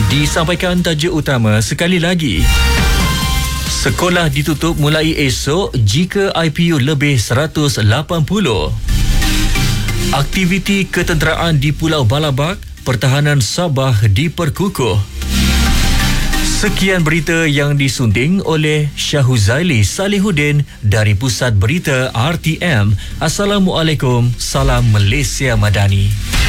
Disampaikan tajuk utama sekali lagi. Sekolah ditutup mulai esok jika IPU lebih 180. Aktiviti ketenteraan di Pulau Balabak, pertahanan Sabah diperkukuh. Sekian berita yang disunting oleh Syahuzaili Salihuddin dari Pusat Berita RTM. Assalamualaikum, salam Malaysia Madani.